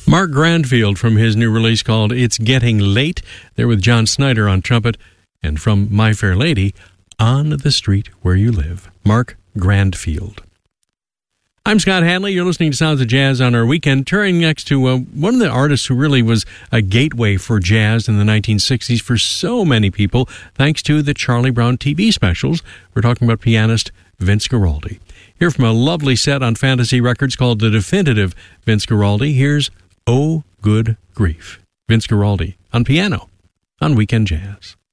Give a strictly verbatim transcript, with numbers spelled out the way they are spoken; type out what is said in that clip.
Mark Grandfield from his new release called It's Getting Late, there with John Snyder on trumpet, and from My Fair Lady, On the Street Where You Live, Mark Grandfield. I'm Scott Hadley. You're listening to Sounds of Jazz on our weekend, turning next to uh, one of the artists who really was a gateway for jazz in the nineteen sixties for so many people, thanks to the Charlie Brown T V specials. We're talking about pianist Vince Guaraldi. Here from a lovely set on Fantasy Records called The Definitive Vince Guaraldi, here's Oh Good Grief. Vince Guaraldi on piano on Weekend Jazz.